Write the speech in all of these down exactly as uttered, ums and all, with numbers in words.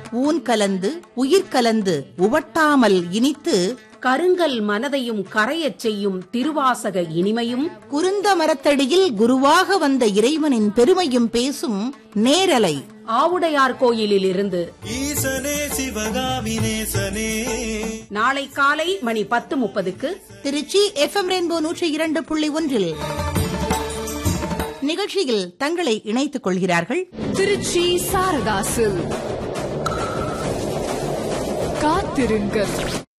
ஊன் கலந்து உயிர் கலந்து உவட்டாமல் இனித்து கருங்கல் மனதையும் கரையச் செய்யும் திருவாசக இனிமையும் குருந்த மரத்தடியில் குருவாக வந்த இறைவனின் பெருமையும் பேசும் நேரலை ஆவுடையார் கோயிலில் இருந்து ஈசனே சிவகாமினேசனே. நாளை காலை மணி பத்து முப்பதுக்கு திருச்சி எஃப் எம் ரெயின்போ நூற்றி இரண்டு புள்ளி ஒன்றில் நிகழ்ச்சியில் தங்களை இணைத்துக் கொள்கிறார்கள் திருச்சி சாரதாசு. காத்திருங்கள்.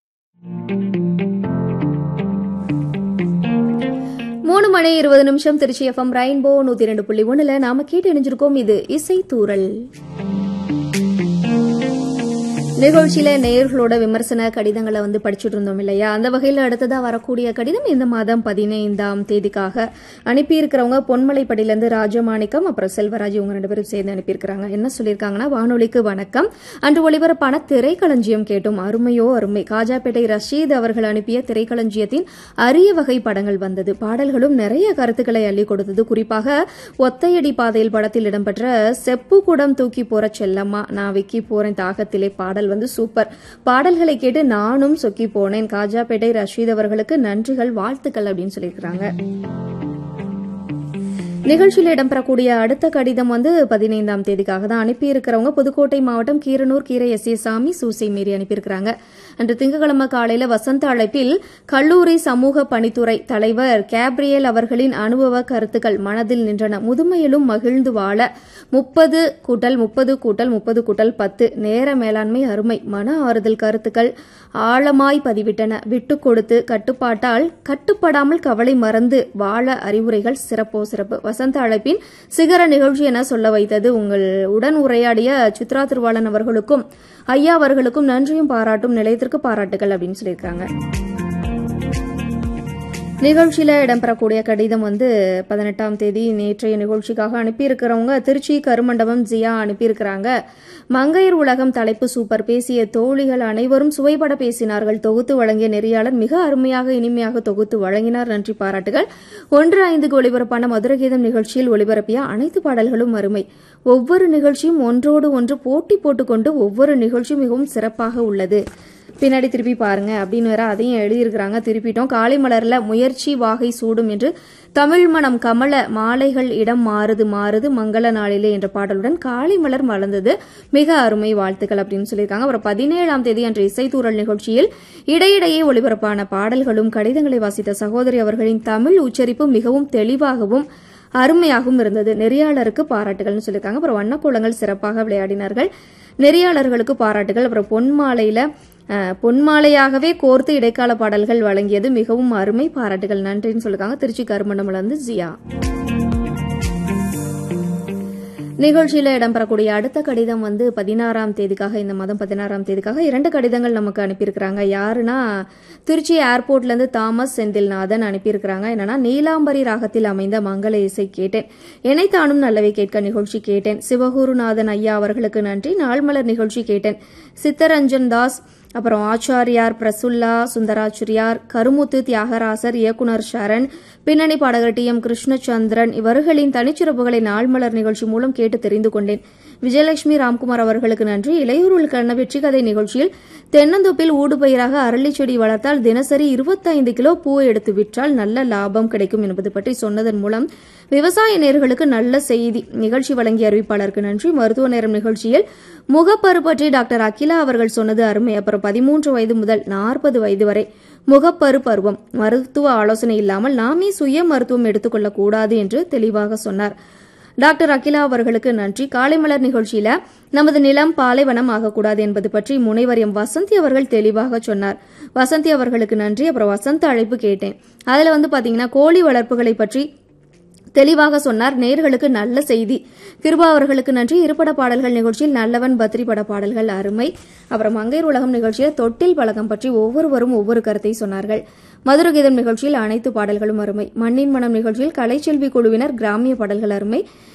மூணு மணி இருபது நிமிஷம் திருச்சி எஃப்எம் ரெயின்போ நூத்தி ரெண்டு புள்ளி ஒண்ணுல நாம கேட்டு இணைஞ்சிருக்கோம். இது இசை தூரல் நிகழ்ச்சியில நேயர்களோட விமர்சன கடிதங்களை வந்து படிச்சுட்டு இருந்தோம் இல்லையா? அந்த வகையில் அடுத்ததா வரக்கூடிய கடிதம் இந்த மாதம் பதினைந்தாம் தேதிக்காக அனுப்பியிருக்கிறவங்க பொன்மலைப்படியிலிருந்து ராஜமாணிக்கம் அப்புறம் செல்வராஜ் இவங்க ரெண்டு பேரும் சேர்ந்து அனுப்பியிருக்கிறாங்க. என்ன சொல்லியிருக்காங்கன்னா, வானொலிக்கு வணக்கம். அன்று ஒளிபரப்பான திரைக்களஞ்சியம் கேட்டும். அருமையோ அருமை. காஜாப்பேட்டை ரஷீத் அவர்கள் அனுப்பிய திரைக்களஞ்சியத்தின் அரிய வகை படங்கள் வந்தது. பாடல்களும் நிறைய கருத்துக்களை அள்ளி கொடுத்தது. குறிப்பாக ஒத்தையடி பாதையில் படத்தில் இடம்பெற்ற செப்பு குடம் தூக்கி போற செல்லம்மா நான் விக்கி போறேன் தாகத்திலே பாடல் வந்து சூப்பர். பாடல்களை கேட்டு நானும் சொக்கி போனேன். காஜாப்பேட்டை ரஷீத் அவர்களுக்கு நன்றிகள், வாழ்த்துக்கள் அப்படின்னு சொல்லியிருக்கிறாங்க. நிகழ்ச்சியில் இடம்பெறக்கூடிய அடுத்த கடிதம் வந்து பதினைந்தாம் தேதிக்காக தான் அனுப்பியிருக்கிறவங்க புதுக்கோட்டை மாவட்டம் கீரனூர் கீரை எஸ் ஏ சாமி சூசை மீறி அனுப்பியிருக்கிறாங்க. அன்று திங்கட்கிழமை காலையில வசந்த அழைப்பில் கல்லூரி சமூக பணித்துறை தலைவர் கேப்ரியல் அவர்களின் அனுபவ கருத்துக்கள் மனதில் நின்றன. முதுமையிலும் மகிழ்ந்து வாழ முப்பது கூட்டல் முப்பது கூட்டல் முப்பது கூட்டல் பத்து நேர மேலாண்மை அருமை. மன ஆறுதல் கருத்துக்கள் ஆழமாய் பதிவிட்டன. விட்டுக் கொடுத்து கட்டுப்பாட்டால் கட்டுப்படாமல் கவலை மறந்து வாழ அறிவுரைகள் சிறப்போ சிறப்பு. வசந்த அழைப்பின் சிகர நிகழ்ச்சி என சொல்ல வைத்தது. உங்கள் உடன் உரையாடிய சித்ரா திருவாளன் அவர்களுக்கும் ஐயா அவர்களுக்கும் நன்றியும் பாராட்டும். நிலையத்திற்கு பாராட்டுகள் அப்படின்னு சொல்லியிருக்காங்க. நிகழ்ச்சியில இடம்பெறக்கூடிய கடிதம் வந்து பதினெட்டாம் தேதி நேற்றைய நிகழ்ச்சிக்காக அனுப்பியிருக்கிறவங்க திருச்சி கருமண்டபம் ஜியா அனுப்பியிருக்கிறாங்க. மங்கையர் உலகம் தலைப்பு சூப்பர். பேசிய தோழிகள் அனைவரும் சுவைபட பேசினார்கள். தொகுத்து வழங்கிய நெறியாளர் மிக அருமையாக இனிமையாக தொகுத்து வழங்கினார். நன்றி பாராட்டுகள். ஒன்று ஐந்துக்கு ஒளிபரப்பான மதுரகீதம் நிகழ்ச்சியில் ஒளிபரப்பிய அனைத்து பாடல்களும் அருமை. ஒவ்வொரு நிகழ்ச்சியும் ஒன்றோடு ஒன்று போட்டி போட்டுக்கொண்டு ஒவ்வொரு நிகழ்ச்சியும் மிகவும் சிறப்பாக உள்ளது. பின்னாடி திருப்பி பாருங்க அப்படின்னு வேற அதையும் எழுதியிருக்கிறாங்க. திருப்பிட்டோம். காலை மலர்ல முயற்சி வாகை சூடும் என்று தமிழ் மனம் கமல மாலைகள் இடம் மாறுது மாறுது மங்கள நாளிலே என்ற பாடலுடன் காலை மலர் மலர்ந்தது. மிக அருமை, வாழ்த்துக்கள் அப்படின்னு சொல்லியிருக்காங்க. அப்புறம் பதினேழாம் தேதி அன்று இசைத்தூரல் நிகழ்ச்சியில் இடையிடையே ஒளிபரப்பான பாடல்களும் கடிதங்களை வாசித்த சகோதரி அவர்களின் தமிழ் உச்சரிப்பு மிகவும் தெளிவாகவும் அருமையாகவும் இருந்தது. நெறியாளருக்கு பாராட்டுகள்னு சொல்லியிருக்காங்க. அப்புறம் வண்ணக்கோலங்கள் சிறப்பாக விளையாடினார்கள். நெறியாளர்களுக்கு பாராட்டுகள். அப்புறம் பொன்மாலையில பொன்மாலையாகவே கோர்த்து இடைக்கால பாடல்கள் வழங்கியது மிகவும் அருமை, பாராட்டுகள், நன்றின்னு சொல்லிருக்காங்க. திருச்சி கருமண்டமல இருந்து ஜியா. நிகழ்ச்சியில இடம்பெறக்கூடிய அடுத்த கடிதம் வந்து பதினாறாம் தேதிக்காக இந்த மாதம் பதினாறாம் தேதிக்காக இரண்டு கடிதங்கள் நமக்கு அனுப்பியிருக்கிறாங்க. யாருன்னா திருச்சி ஏர்போர்ட்ல இருந்து தாமஸ் செந்தில்நாதன் அனுப்பியிருக்கிறாங்க. என்னன்னா, நீலாம்பரி ராகத்தில் அமைந்த மங்கள இசை கேட்டேன். எனைத்தானும் நல்லவை கேட்க நிகழ்ச்சி கேட்டேன். சிவகுருநாதன் ஐயா அவர்களுக்கு நன்றி. நாள்மலர் நிகழ்ச்சி கேட்டேன். சித்தரஞ்சன் தாஸ், அப்புறம் ஆச்சாரியார் பிரசுல்லா சுந்தராச்சாரியார், கருமுத்து தியாகராசர், இயக்குனர் சரண், பின்னணி பாடகர் டி எம் கிருஷ்ணச்சந்திரன் இவர்களின் தனிச்சிறப்புகளை நாள்மலர் நிகழ்ச்சி மூலம் கேட்டு தெரிந்து கொண்டேன். விஜயலட்சுமி ராம்குமார் அவர்களுக்கு நன்றி. இளையூருக்கான வெற்றி கதை நிகழ்ச்சியில் தென்னந்தோப்பில் ஊடுபயிராக அரளி செடி வளர்த்தால் தினசரி இருபத்தைந்து கிலோ பூ எடுத்து விற்றால் நல்ல லாபம் கிடைக்கும் என்பது பற்றி சொன்னதன் மூலம் விவசாய நேயர்களுக்கு நல்ல செய்தி. நிகழ்ச்சி வழங்கிய அறிவிப்பாளருக்கு நன்றி. மருத்துவ நேரம் நிகழ்ச்சியில் முகப்பரு பற்றி டாக்டர் அகிலா அவர்கள் சொன்னது அருமை. அப்புறம் பதிமூன்று வயது முதல் நாற்பது வயது வரை முகப்பரு பருவம், மருத்துவ ஆலோசனை இல்லாமல் நாமே சுய மருத்துவம் எடுத்துக்கொள்ளக் கூடாது என்று தெளிவாக சொன்னார். டாக்டர் அகிலா அவர்களுக்கு நன்றி. காலைமலர் நிகழ்ச்சியில நமது நிலம் பாலைவனம் ஆகக்கூடாது என்பது பற்றி முனைவர் எம் வசந்தி அவர்கள் தெளிவாக சொன்னார். வசந்தி அவர்களுக்கு நன்றி. அப்புறம் வசந்த அழைப்பு கேட்டேன். அதுல வந்து பாத்தீங்கன்னா கோழி வளர்ப்புகளை பற்றி தெளிவாக சொன்னார். நேயர்களுக்கு நல்ல செய்தி. கிருபா அவர்களுக்கு நன்றி. இருபட பாடல்கள் நிகழ்ச்சியில் நல்லவன் பத்ரி பட பாடல்கள் அருமை. அப்புறம் மங்கையர் உலகம் நிகழ்ச்சியில் தொட்டில் பழக்கம் பற்றி ஒவ்வொருவரும் ஒவ்வொரு கருத்தை சொன்னார்கள். மதுரகீதம் நிகழ்ச்சியில் அனைத்து பாடல்களும் அருமை. மண்ணின் மனம் நிகழ்ச்சியில் கலைச்செல்வி குழுவினர் கிராமிய பாடல்கள் அருமை.